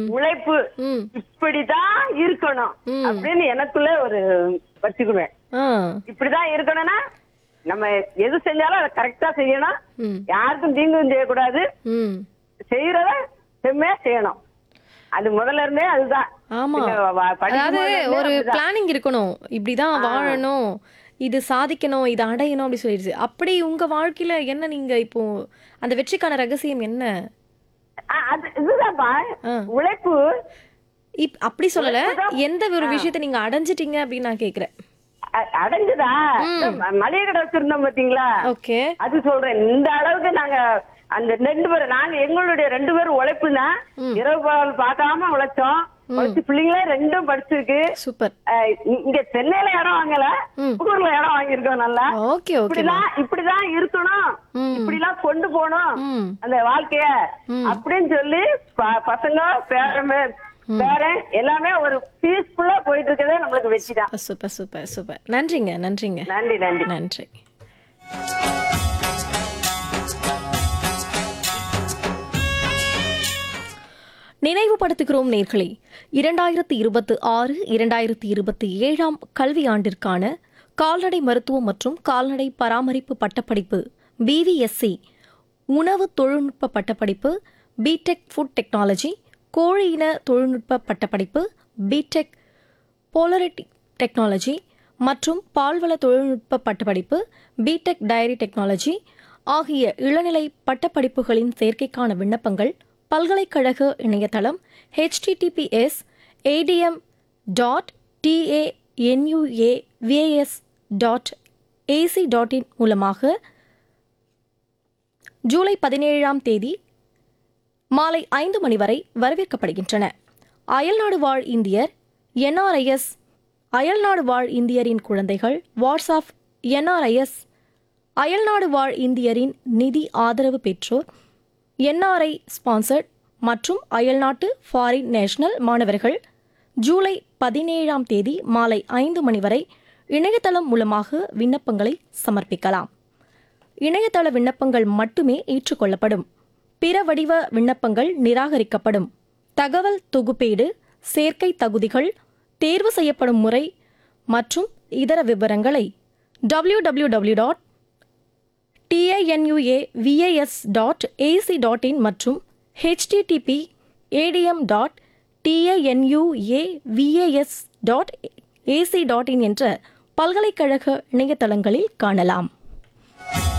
உழைப்பு ம் இப்படிதான் இருக்கணும் அப்படின்னு எனக்குள்ள ஒரு வச்சுக்குவேன். ஆ இப்படிதான் இருக்கணும்னா நம்ம எது செஞ்சாலும் அதை கரெக்டா செய்யணும். ம் யாருக்கும் தீங்கும் செய்யக்கூடாது. ம் செய்யறத செம்மையா செய்யணும். அது முதல்ல இருந்தே அதுதான். ஆமா. பின்ன படிக்கும் அதாவது போதுல இருந்தே ஒரு அப்படிதான். பிளானிங் இருக்கணும். இப்படிதான் வாழணும், இது சாதிக்கணும், இது அடையணும் அப்படி சொல்லிடுச்சு. அப்படி உங்க வாழ்க்கையில என்ன நீங்க இப்போ அந்த வெற்றிக்கான ரகசியம் என்ன? அது இதுதான்ப்பா ஆ. உழைப்பு. அப்படி சொல்லல. உழைப்புதான். எந்த ஒரு விஷயத்தை நீங்க அடைஞ்சிட்டீங்க அப்படின்னு நான் கேக்குறேன். அடைஞ்சுதா மளிகை கடை வச்சிருந்தோம் பாத்தீங்களா, ஓகே. அது சொல்றேன். இந்த அளவுக்கு நாங்க அந்த 2 பேரும் நாங்க எங்களுடைய 2 பேரும் உழைப்புனா இரவு பகல் பார்க்காம உழைச்சோம். உழைச்சு பிள்ளைங்களே 2ம் படிச்சிருக்கு. சூப்பர். இங்க சென்னையில இடம் வாங்கல, ஊர்ல இடம் வாங்கியிருக்கோம். நல்லா ஓகே ஓகே. இப்படிதான் இருக்கணும், இப்படிலாம் கொண்டு போகணும் ம் அந்த வாழ்க்கைய அப்படின்னு சொல்லி பசங்க பேரன் எல்லாமே ஒரு பீஸ்ஃபுல்லா போயிட்டு இருக்கதே நம்மளுக்கு வெற்றி தான். Super super super. நன்றிங்க நன்றிங்க. நன்றி நன்றி நன்றி. நினைவுபடுத்துகிறோம் நேர்களே, 2026 2027 கல்வியாண்டிற்கான கால்நடை மருத்துவம் மற்றும் கால்நடை பராமரிப்பு பட்டப்படிப்பு பிவிஎஸ்சி, உணவு தொழில்நுட்ப பட்டப்படிப்பு பிடெக் ஃபுட் டெக்னாலஜி, கோழி இன தொழில்நுட்ப பட்டப்படிப்பு பிடெக் போலரிட்டி டெக்னாலஜி மற்றும் பால்வள தொழில்நுட்ப பட்டப்படிப்பு பிடெக் டைரி டெக்னாலஜி ஆகிய இளநிலை பட்டப்படிப்புகளின் சேர்க்கைக்கான விண்ணப்பங்கள் பல்கலைக்கழக இணையதளம் https://adm.tanuvas.ac.in மூலமாக ஜூலை 17ஆம் தேதி மாலை 5 மணி வரை வரவேற்கப்படுகின்றன. அயல்நாடு வாழ் இந்தியர் NRIS, அயல்நாடு வாழ் இந்தியரின் குழந்தைகள் வாட்ஸ்அப் NRIS, அயல்நாடு வாழ் இந்தியரின் நிதி ஆதரவு பெற்றோர் NRI ஸ்பான்சர்ட் மற்றும் அயல்நாட்டு ஃபாரின் நேஷனல் மாணவர்கள் ஜூலை 17ஆம் தேதி மாலை 5 மணி வரை இணையதளம் மூலமாக விண்ணப்பங்களை சமர்ப்பிக்கலாம். இணையதள விண்ணப்பங்கள் மட்டுமே ஏற்றுக்கொள்ளப்படும். பிற வடிவ விண்ணப்பங்கள் நிராகரிக்கப்படும். தகவல் தொகுப்பீடு, சேர்க்கை தகுதிகள், தேர்வு செய்யப்படும் முறை மற்றும் இதர விவரங்களை www.tanuvas.ac.in மற்றும் http://adm.tanuvas.ac.in என்ற பல்கலைக்கழக இணையதளங்களில் காணலாம்.